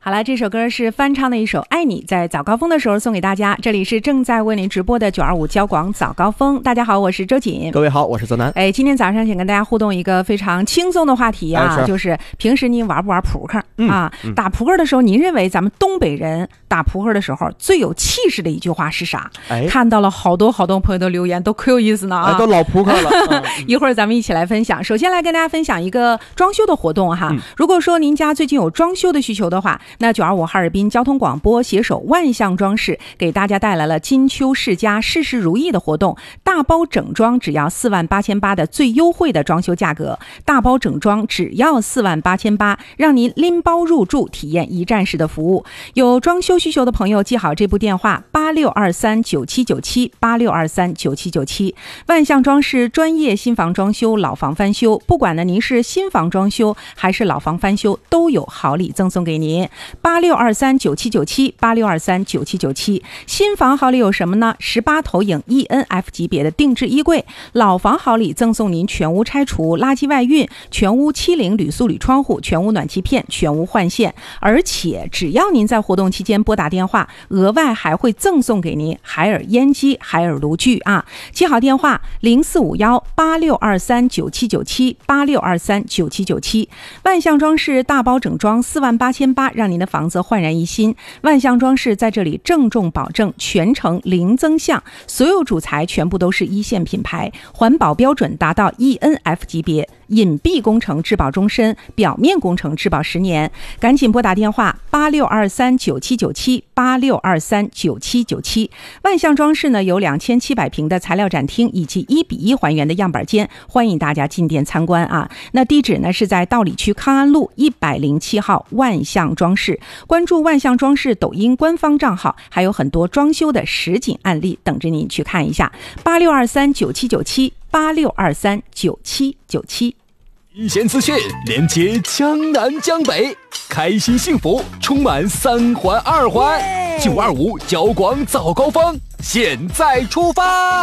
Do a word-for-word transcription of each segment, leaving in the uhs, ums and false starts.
好了，这首歌是翻唱的一首《爱你》，在早高峰的时候送给大家。这里是正在为您直播的九二五交广早高峰。大家好，我是周瑾。 各位好，我是泽南。 哎，今天早上想跟大家互动一个非常轻松的话题啊，哎、是就是平时您玩不玩扑克、嗯、啊、嗯？打扑克的时候，您认为咱们东北人打扑克的时候最有气势的一句话是啥？哎，看到了好多好多朋友的留言，都可有意思呢啊， 哎、都老扑克了。嗯、 一会儿咱们一起来分享。首先来跟大家分享一个装修的活动哈。嗯、如果说您家最近有装修的需求的话，那九二五哈尔滨交通广播携手万象装饰给大家带来了金秋世家事事如意的活动，大包整装只要四万八千八的最优惠的装修价格，大包整装只要四万八千八，让您拎包入住，体验一站式的服务。有装修需求的朋友记好这部电话八六二三九七九七八六二三九七九七。万象装饰专业新房装修、老房翻修，不管呢您是新房装修还是老房翻修，都有好礼赠送给您。八六二三九七九七八六二三九七九七。新房好礼有什么呢？十八投影 E N F 级别的定制衣柜。老房好礼赠送您全屋拆除、垃圾外运、全屋漆零铝塑铝窗户、全屋暖气片、全屋换线。而且只要您在活动期间拨打电话，额外还会赠送给您海尔烟机、海尔炉具啊！记好电话零四五幺八六二三九七九七八六二三九七九七。万象装饰大包整装四万八千八，让您的房子焕然一新。万象装饰在这里郑重保证全程零增项，所有主材全部都是一线品牌，环保标准达到 E N F 级别，隐蔽工程质保终身，表面工程质保十年。赶紧拨打电话八六二三九七九七八六二三九七九七。万象装饰呢有两千七百平的材料展厅以及一比一还原的样板间，欢迎大家进店参观啊。那地址呢是在道里区康安路一百零七号万象装饰。关注万象装饰抖音官方账号，还有很多装修的实景案例等着您去看一下。八六二三九七九七八六二三九七九七。 一线资讯连接江南江北，开心幸福充满三环二环。九二五交广早高峰，现在出发。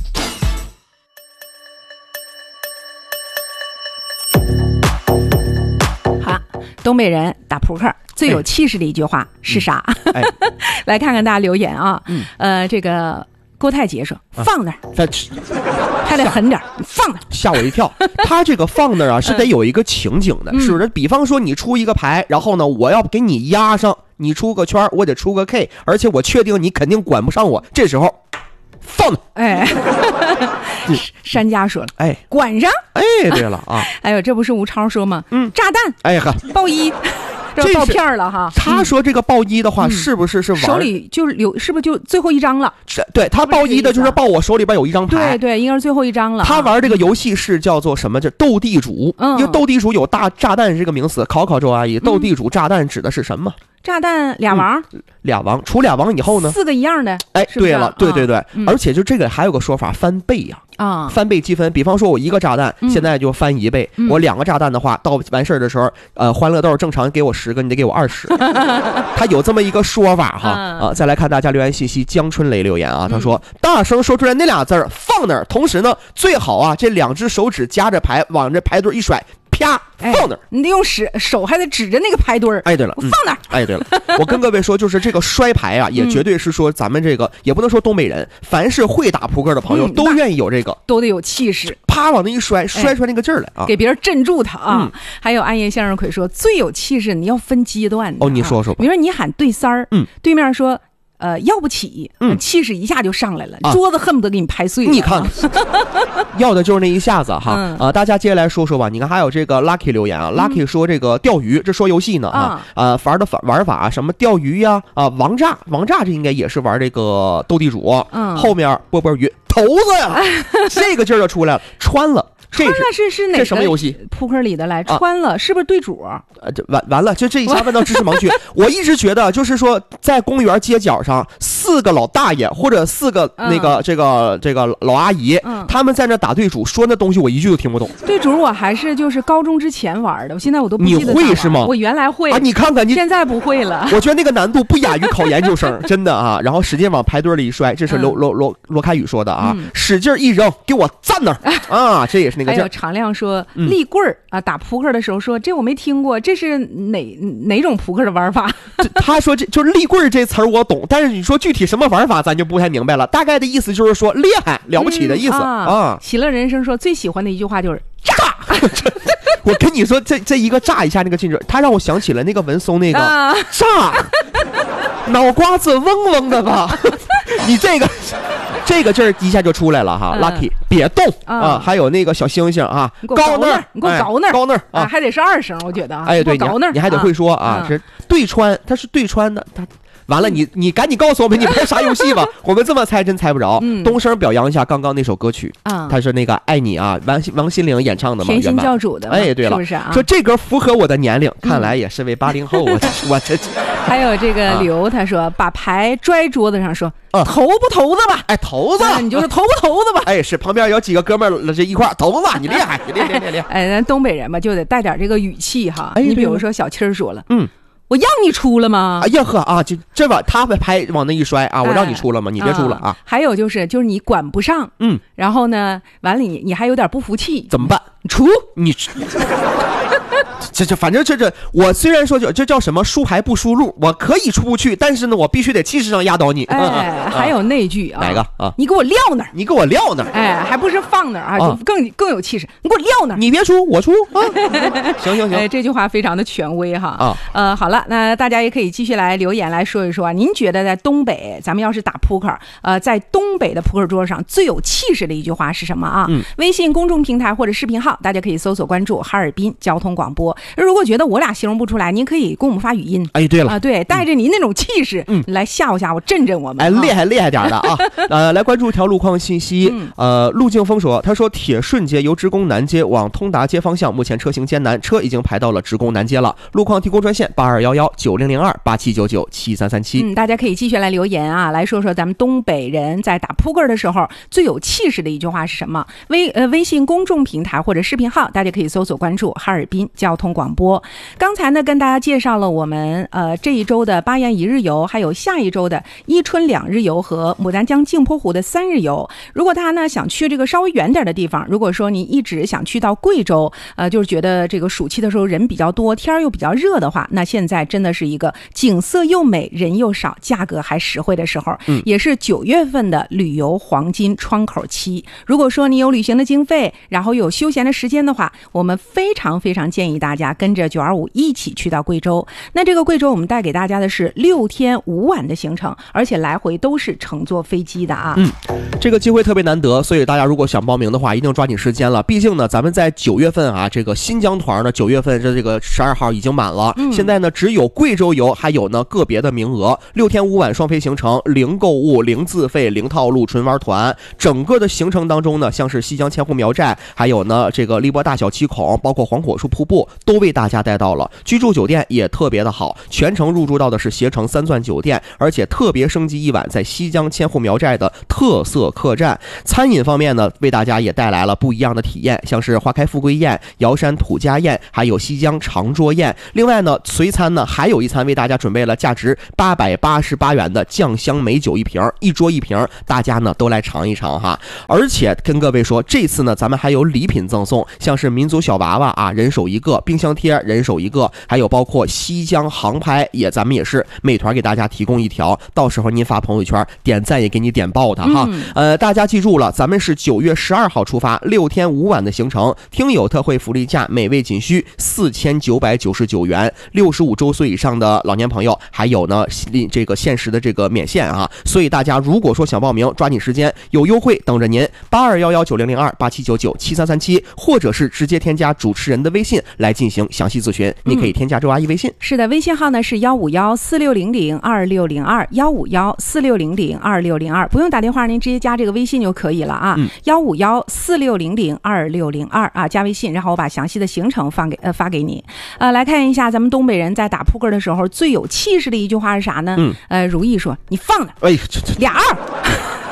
好，东北人打扑克最有气势的一句话是啥？哎哎、来看看大家留言啊。嗯、呃，这个郭太杰说：“放那儿，啊、还得狠点，放那儿。” 吓我一跳。他这个放那儿啊，是得有一个情景的，嗯、是不是？比方说你出一个牌，然后呢，我要给你压上，你出个圈，我得出个 K， 而且我确定你肯定管不上我，这时候放那儿。 哎，山家说了：“哎，管上。” 哎，对了啊。 还有，这不是吴超说吗？嗯，炸弹。 哎呀， 爆衣。这爆片了哈！ 他说这个爆一的话，嗯、是不是是玩手里就是有，是不是就最后一张了？ 对，他爆一的就是爆我手里边有一张牌， 对对，应该是最后一张了。 他玩这个游戏是叫做什么？叫斗地主。嗯，因为斗地主有大炸弹这个名词，考考周阿姨，斗地主炸弹指的是什么？ 炸弹俩王、嗯， 俩王，除俩王以后呢？ 四个一样的。 哎， 是不是对了，对对对， 嗯、 而且就这个还有个说法，翻倍呀、啊。啊，翻倍积分。比方说，我一个炸弹、嗯、现在就翻一倍，嗯、我两个炸弹的话，到完事儿的时候，呃，欢乐豆正常给我十个，你得给我二十。他有这么一个说法哈。啊，再来看大家留言信息，江春雷留言啊，他说：“嗯、大声说出来那俩字儿，放那儿。同时呢，最好啊，这两只手指夹着牌，往这牌堆一甩。”啪，放那儿、哎！ 你得用手手还得指着那个牌堆儿。 哎，对了， 放那儿、 嗯。哎，对了，我跟各位说，就是这个摔牌啊，也绝对是说咱们这个、嗯、也不能说东北人，凡是会打扑克的朋友、嗯、都愿意有这个， 都得有气势， 啪往那一摔，摔出来那个劲儿来啊， 给别人镇住他啊。嗯、还有暗夜向日葵说，最有气势，你要分阶段的、啊。 哦，你说说吧。 比如说你喊对三儿，嗯，对面说。呃，要不起，嗯，气势一下就上来了，啊、桌子恨不得给你拍碎了。 你看，要的就是那一下子哈。嗯、啊，大家接下来说说吧。你看，还有这个 Lucky 留言啊、嗯、，Lucky 说这个钓鱼，这说游戏呢啊啊，玩的玩法什么钓鱼呀啊，王炸，王炸这应该也是玩这个斗地主。嗯，后面波波鱼头子呀，这个劲儿就出来了，穿了。 穿了是是哪个？ 这什么游戏？ 扑克里的来穿了，啊、是不是对主？ 呃，这完完了，就这一下问到知识盲区。我一直觉得，就是说，在公园街角上，四个老大爷或者四个那个、嗯、这个这个老阿姨，嗯、他们在那打对主，说那东西我一句都听不懂。 对主我还是就是高中之前玩的，我现在我都不记得。 你会是吗？ 我原来会啊，你看看你， 现在不会了。 我觉得那个难度不亚于考研究生，真的啊。然后使劲往牌堆里一摔，这是罗罗罗罗开宇说的啊，嗯、使劲一扔，给我站那儿啊，这也是。 那个劲儿。 还有常亮说立棍儿、嗯、啊，打扑克的时候说这我没听过，这是哪哪种扑克的玩法？ 他说这就是立棍儿这词儿我懂，但是你说具体什么玩法咱就不太明白了。大概的意思就是说厉害了不起的意思、嗯、啊, 啊。 喜乐人生说最喜欢的一句话就是炸。 我跟你说，这这一个炸一下那个劲儿，他让我想起了那个文松那个、啊、炸，脑瓜子嗡嗡的吧？你这个这个劲儿一下就出来了哈、嗯、，Lucky 别动、嗯、啊！还有那个小星星啊， 高那儿，你给我高那儿， 高那儿啊， 还得是二声，我觉得啊， 哎对， 高那儿， 你还得会说啊，是对穿，它是对穿的，它。完了，你你赶紧告诉我们你玩啥游戏吧，我们这么猜真猜不着。嗯、东升表扬一下刚刚那首歌曲啊，他说那个爱你啊，王王心凌演唱的嘛， 甜心教主的。 哎，对了， 是不是啊？ 说这歌符合我的年龄，看来也是位八零后。我我这还有这个刘，他说把牌拽桌子上说，啊、投不投子吧？ 哎，投子， 你就说投不投子吧？ 哎，是旁边有几个哥们儿这一块投子，你厉害，你厉害，厉害。 哎，咱东北人嘛，就得带点这个语气哈。 哎， 你比如说小七儿说了， 嗯。 我让你出了吗？ 哎呀呵啊，就这把他拍往那一摔啊，我让你出了吗？哎、你别出了啊！ 还有就是就是你管不上， 嗯， 然后呢，完了你你还有点不服气， 怎么办？ 出你。这这反正这这，我虽然说这这叫什么输牌不输入，我可以出不去，但是呢，我必须得气势上压倒你。 哎，啊、还有那句啊， 哪个啊？ 你给我撂那儿， 你给我撂那儿， 哎，还不是放那儿啊，就更更有气势。你给我撂那儿， 你别出，我出啊！行行行， 哎，这句话非常的权威哈啊。 呃，好了，那大家也可以继续来留言来说一说啊，您觉得在东北，咱们要是打扑克，呃，在东北的扑克桌上最有气势的一句话是什么啊？ 嗯， 微信公众平台或者视频号，大家可以搜索关注哈尔滨交通广播。如果觉得我俩形容不出来，您可以给我们发语音。 哎，对了啊，对，带着您那种气势，嗯，来吓唬吓唬，震震我们。 哎，厉害厉害点的啊！呃，来关注一条路况信息。 嗯、 呃，陆静峰说，他说铁顺街由职工南街往通达街方向，目前车行艰难，车已经排到了职工南街了。路况提供专线八二幺幺九零零二八七九九七三三七。 嗯，大家可以继续来留言啊，来说说咱们东北人在打扑克的时候最有气势的一句话是什么？微呃微信公众平台或者视频号，大家可以搜索关注哈尔滨交通广播。刚才呢，跟大家介绍了我们呃这一周的巴彦一日游，还有下一周的伊春两日游和牡丹江镜泊湖的三日游。如果大家呢想去这个稍微远点的地方，如果说你一直想去到贵州，呃，就是觉得这个暑期的时候人比较多，天儿又比较热的话，那现在真的是一个景色又美、人又少、价格还实惠的时候， 嗯， 也是九月份的旅游黄金窗口期。如果说你有旅行的经费，然后有休闲的时间的话，我们非常非常建议大家跟着九二五一起去到贵州。那这个贵州我们带给大家的是六天五晚的行程，而且来回都是乘坐飞机的啊。 嗯，这个机会特别难得，所以大家如果想报名的话，一定抓紧时间了。毕竟呢，咱们在九月份啊，这个新疆团呢，九月份这这个十二号已经满了， 嗯， 现在呢只有贵州游还有呢个别的名额，六天五晚双飞行程，零购物、零自费、零套路纯玩团。整个的行程当中呢，像是西江千户苗寨，还有呢这个荔波大小七孔，包括黄果树瀑布，都为大家带到了。居住酒店也特别的好，全程入住到的是携程三钻酒店，而且特别升级一晚在西江千户苗寨的特色客栈。餐饮方面呢，为大家也带来了不一样的体验，像是花开富贵宴、瑶山土家宴，还有西江长桌宴。另外呢，随餐呢还有一餐为大家准备了价值八百八十八元的酱香美酒一瓶，一桌一瓶，大家呢都来尝一尝哈。而且跟各位说，这次呢咱们还有礼品赠送，像是民族小娃娃啊，人手一个；冰箱贴人手一个，还有包括西江航拍也咱们也是美团给大家提供一条，到时候您发朋友圈点赞也给你点爆它哈。 嗯、 呃，大家记住了，咱们是九月十二号出发，六天五晚的行程，听友特惠福利价每位仅需四千九百九十九元，六十五周岁以上的老年朋友还有呢这个限时的这个免限啊。所以大家如果说想报名，抓紧时间，有优惠等着您。八二幺幺九零零二八七九九七三三七，或者是直接添加主持人的微信来进行详细咨询。你可以添加周阿姨微信。 嗯、是的，微信号呢是幺五幺四六零零二六零二幺五幺四六零零二六零二，不用打电话，您直接加这个微信就可以了啊。幺五幺四六零零二六零二啊，加微信，然后我把详细的行程发给呃发给你。呃，来看一下咱们东北人在打扑克的时候最有气势的一句话是啥呢？ 嗯， 呃，如意说你放那， 哎，这这俩二。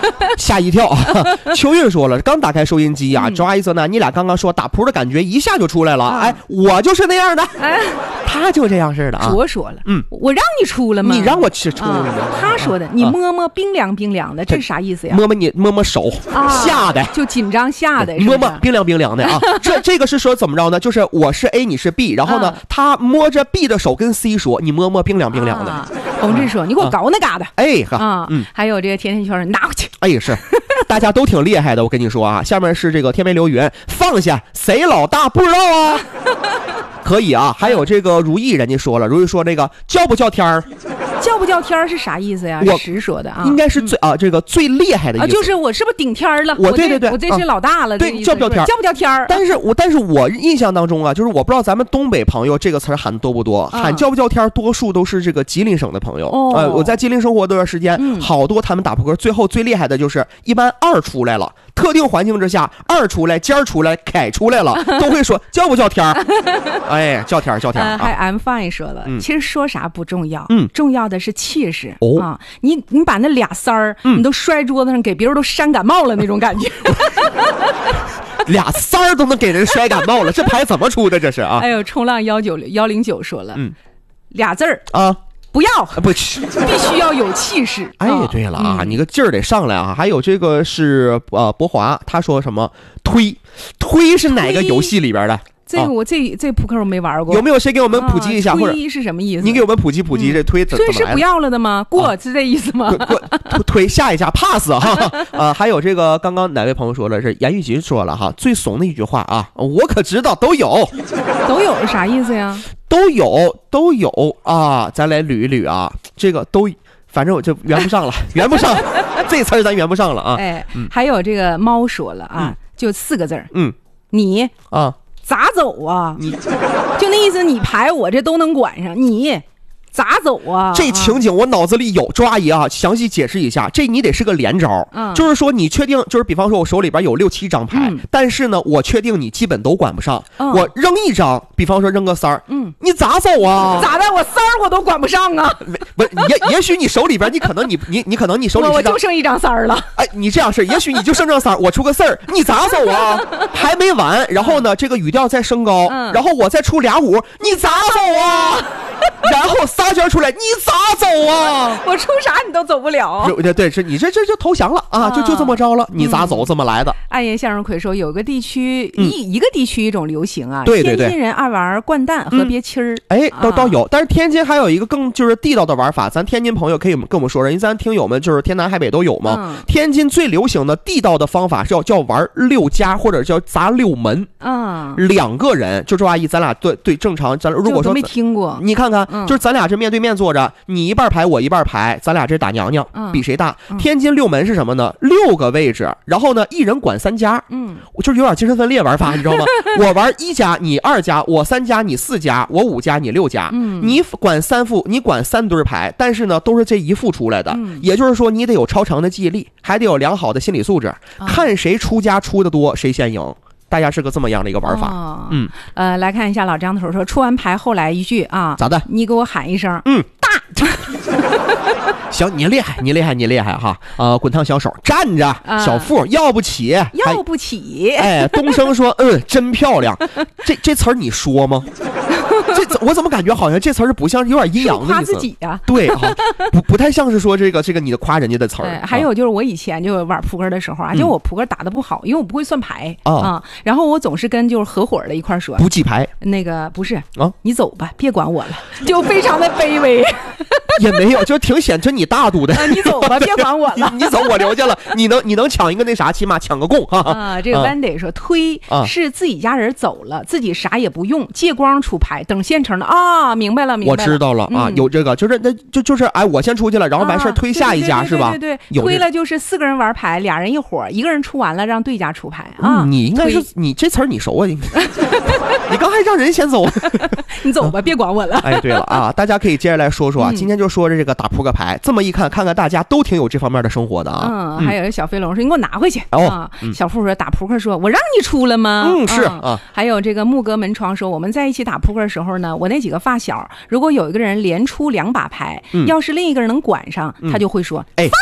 吓一跳。秋韵说了，刚打开收音机啊，周阿姨说呢，你俩刚刚说打扑的感觉一下就出来了，哎，我就是那样的，哎，他就这样似的啊。 我说了，嗯，我让你出了吗？ 你让我去出了吗？ 他说的，你摸摸冰凉冰凉的，这是啥意思呀？ 摸摸你摸摸手，吓的， 就紧张吓的， 摸摸冰凉冰凉的啊。这这个是说怎么着呢？就是我是 A， 你是 B， 然后呢，他摸着 B 的手跟 C 说，你摸摸冰凉冰凉的。 洪志说，你给我搞那嘎达。 哎哈啊， 嗯，还有这个甜甜圈拿回去。 哎，是，大家都挺厉害的，我跟你说啊。下面是这个天梅流云，放下，谁老大不知道啊？可以啊。还有这个如意，人家说了，如意说这个叫不叫天儿？ 叫不叫天儿是啥意思呀？我实说的啊， 应该是最、嗯、啊这个最厉害的意思， 啊、就是我是不是顶天儿了？ 我对对对， 我这是老大了， 啊、对，叫不叫天儿？ 叫不叫天儿？ 但是我但是我印象当中啊，就是我不知道咱们东北朋友这个词儿喊多不多，啊、喊叫不叫天儿，多数都是这个吉林省的朋友。哦、呃，我在吉林生活这段时间，嗯、好多他们打扑克，最后最厉害的就是一般二出来了。特定环境之下，二出来、尖儿出来、凯出来了，都会说叫不叫天儿？哎，叫天儿，叫天儿。 呃、还 I'm fine 说了， 嗯、 其实说啥不重要， 嗯， 重要的是气势。 哦啊，你你把那俩三儿，嗯、你都摔桌子上，给别人都扇感冒了那种感觉。 俩三儿都能给人摔感冒了，这牌怎么出的？这是啊！ 哎呦，冲浪幺九幺零九说了，嗯，俩字儿啊。 不要不， 必须要有气势。 哎，对了啊，嗯、你个劲儿得上来啊！还有这个是呃，博华他说什么推推是哪个游戏里边的？ 这个我这这扑克我没玩过， 有没有谁给我们普及一下？ 啊、 或者推是什么意思？ 你给我们普及普及这推怎么来的？ 推是不要了的吗？过、啊、是这意思吗？ 过推下一家 pass 哈啊！还有这个刚刚哪位朋友说了是严玉吉说了哈，最怂的一句话啊，我可知道都有， 都有是啥意思呀？ 都有都有啊，咱来捋一捋啊，这个都。反正我就圆不上了，圆不上这词儿咱圆不上了啊！ 哎，嗯、还有这个猫说了啊，嗯、就四个字儿， 嗯， 你啊咋走啊？ 你就那意思，你牌我这都能管上，你咋走啊？ 这情景我脑子里有，周阿姨啊，详细解释一下，这你得是个连招，嗯、就是说你确定，就是比方说我手里边有六七张牌，嗯、但是呢，我确定你基本都管不上，嗯、我扔一张，比方说扔个三儿，嗯，你咋走啊？ 咋的？我三儿我都管不上啊？ 不是，也也许你手里边你可能你你你可能你手里我就剩一张三儿了。 哎，你这样是，也许你就剩张三儿，我出个四儿，你咋走啊？还没完，然后呢，这个语调再升高，嗯、然后我再出俩五，你咋走啊？然后仨圈出来，你咋走啊？ 我出啥你都走不了。 对对，是你这这就投降了啊，就就这么着了。你咋走？这么来的。 暗夜向日葵说，有个地区一、嗯、一个地区一种流行啊， 对对对， 天津人爱玩掼蛋和别亲儿。 哎，都都有，但是天津还有一个更就是地道的玩法，咱天津朋友可以跟我们说说，因为咱听友们就是天南海北都有嘛。嗯、天津最流行的地道的方法是叫叫玩六家或者叫砸六门。嗯，两个人就周阿姨，咱俩对对正常，咱如果说没听过， 你看看，嗯、就是咱俩这面对面坐着，你一半牌我一半牌，咱俩这打娘娘，嗯、比谁大。嗯、天津六门是什么呢？六个位置，然后呢一人管三家。嗯，我就是有点精神分裂玩法，你知道吗？我玩一家，你二家，我三家，你四家，我五家，你六家。嗯，你管三副，你管三堆牌，但是呢都是这一副出来的。嗯、也就是说，你得有超长的记忆力，还得有良好的心理素质，嗯、看谁出家出的多，谁先赢。大家是个这么样的一个玩法。 哦、嗯，呃，来看一下老张头说，出完牌后来一句啊， 咋的？ 你给我喊一声， 嗯， 大。 行，你厉害，你厉害，你厉害哈！呃，滚烫小手站着，呃、小腹要不起， 要不起。 哎，东升说，嗯，真漂亮。这这词儿你说吗？这我怎么感觉好像这词儿是不像，有点阴阳的意思。 夸自己呀、啊？ 对啊，不不太像是说这个这个你的夸人家的词儿。 还有就是我以前就玩扑克的时候啊， 嗯、 就我扑克打得不好，因为我不会算牌、 哦、 啊，然后我总是跟就是合伙的一块说不记牌。 那个不是啊， 你走吧，别管我了，就非常的卑微。 也没有，就挺显出你大度的。 啊、你走吧，别管我了。 你, 你走，我留下了。你能你能抢一个那啥，起码抢个供哈。 啊，这个 Wendy 说，推是自己家人走了，自己啥也不用，借光出牌，等现成的啊。明白了，明白了， 我知道了啊， 嗯、 有这个，就是那就就是哎，我先出去了，然后完事儿推下一家、 啊、 是吧？ 对对 对, 对, 对，推了就是四个人玩牌，俩人一伙，一个人出完了让对家出牌啊。 嗯、你应该是你这词儿你熟啊，你你刚还让人先走， 你走吧，别管我了。 哎，对了啊，大家可以接着来说说啊，嗯、今天就说着这个打扑克牌，这么一看，看看大家都挺有这方面的生活的啊。 嗯，还有个小飞龙说，你给我拿回去。 哦， 啊嗯、小富说打扑克说，我让你出了吗？ 嗯，是啊、嗯。 还有这个木格门窗说，我们在一起打扑克的时候呢，我那几个发小，如果有一个人连出两把牌，嗯、要是另一个人能管上，嗯、他就会说，哎，放那儿。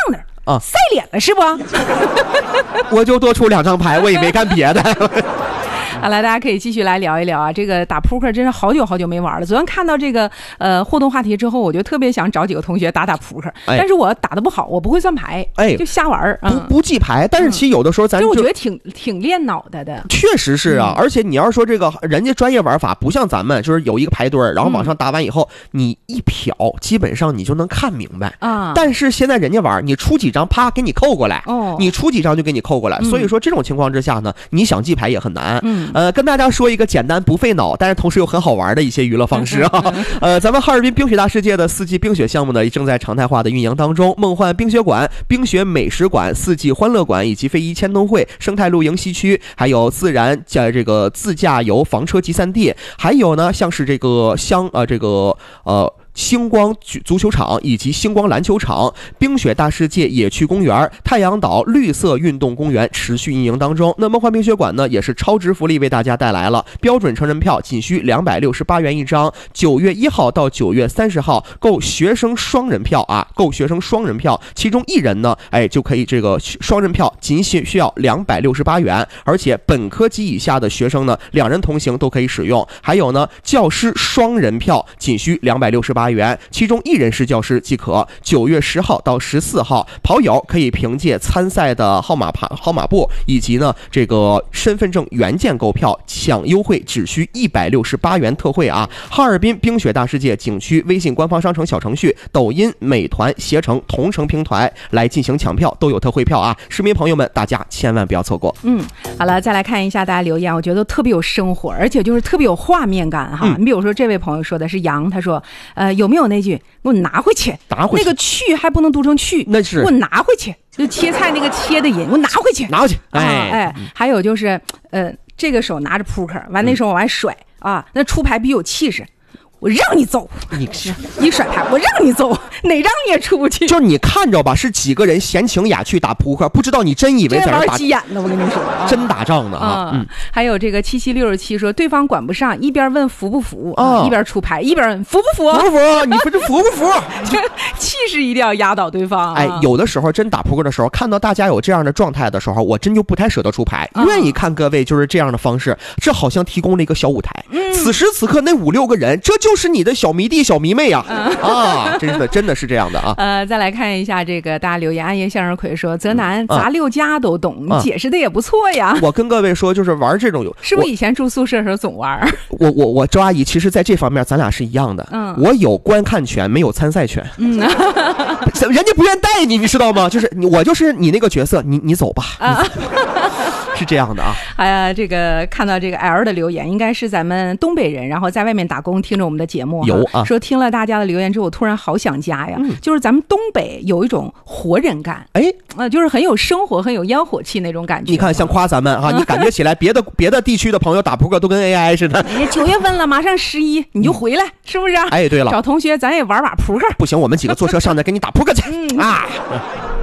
啊，晒脸了是不？ 我就多出两张牌，我也没干别的。 好了，大家可以继续来聊一聊啊，这个打扑克真是好久好久没玩了。昨天看到这个呃互动话题之后，我就特别想找几个同学打打扑克，哎、但是我打得不好，我不会算牌，哎，就瞎玩、 嗯、不不记牌。但是其实有的时候咱就、 嗯、我觉得挺挺练脑袋的， 确实是啊。嗯、而且你要是说这个人家专业玩法不像咱们，就是有一个牌堆，然后往上打完以后，嗯、你一瞟，基本上你就能看明白啊。但是现在人家玩，你出几张，啪给你扣过来，哦，你出几张就给你扣过来。嗯、所以说这种情况之下呢，你想记牌也很难。嗯。呃，跟大家说一个简单不费脑，但是同时又很好玩的一些娱乐方式啊。呃，咱们哈尔滨冰雪大世界的四季冰雪项目呢，正在常态化的运营当中。梦幻冰雪馆、冰雪美食馆、四季欢乐馆以及非遗签灯会、生态露营西区，还有自然驾这个自驾游房车集散地，还有呢像是这个香呃这个呃。星光足球场以及星光篮球场、冰雪大世界野区公园、太阳岛绿色运动公园持续运营当中。那梦幻冰雪馆呢，也是超值福利为大家带来了标准成人票仅需两百六十八元一张，九月一号到九月三十号购学生双人票啊，购学生双人票，其中一人呢，哎就可以这个双人票仅需需要两百六十八元，而且本科及以下的学生呢，两人同行都可以使用。还有呢，教师双人票仅需两百六十八元，其中一人是教师即可。九月十号到十四号，跑友可以凭借参赛的号码牌、号码布以及呢这个身份证原件购票，享优惠只需一百六十八元特惠啊！哈尔滨冰雪大世界景区微信官方商城小程序、抖音、美团、携程同城平台来进行抢票，都有特惠票啊！市民朋友们，大家千万不要错过。 嗯，好了，再来看一下大家留言，我觉得特别有生活，而且就是特别有画面感哈。嗯、你比如说这位朋友说的是杨，他说，呃，有没有那句给我拿回去？ 拿回去， 那个去还不能读成去， 那是给我拿回去，就切菜那个切的音，我拿回去， 拿回去。哎、 啊、哎，还有就是，呃，这个手拿着扑克，完那手往外甩、嗯、啊，那出牌必有气势。我让你走， 你是一甩牌，我让你走，哪张你也出不去。 就是你看着吧，是几个人闲情雅趣打扑克，不知道你真以为在这打急眼呢。我跟你说， 真打仗呢啊！ 嗯，还有这个七七六十七说，对方管不上，一边问服不服啊，一边出牌，一边问服不服， 服不服？你不是服不服？ 气势一定要压倒对方。 哎，有的时候真打扑克的时候，看到大家有这样的状态的时候，我真就不太舍得出牌，愿意看各位就是这样的方式，这好像提供了一个小舞台。嗯，此时此刻那五六个人，这就是你的小迷弟、小迷妹啊！啊，真的真的是这样的啊！ 呃，再来看一下这个大家留言，暗夜向日葵说：“泽南砸六家都懂，你解释的也不错呀。” 我跟各位说，就是玩这种， 是不是以前住宿舍的时候总玩？ 我我我周阿姨，其实在这方面咱俩是一样的。嗯，我有观看权，没有参赛权。嗯，人家不愿带你，你知道吗？就是你，我就是你那个角色，你你走吧。啊。是这样的啊， 哎呀，这个看到这个 L 的留言，应该是咱们东北人，然后在外面打工，听着我们的节目， 有啊， 说听了大家的留言之后，我突然好想家呀。嗯、就是咱们东北有一种活人感，哎，呃，就是很有生活、很有烟火气那种感觉。 你看，像夸咱们啊，你感觉起来别的别的地区的朋友打扑克都跟 A I 似的。 哎，九月份了，马上十一，你就回来，是不是？ 哎，对了， 找同学咱也玩把扑克。 不行，我们几个坐车上来给你打扑克去。嗯啊。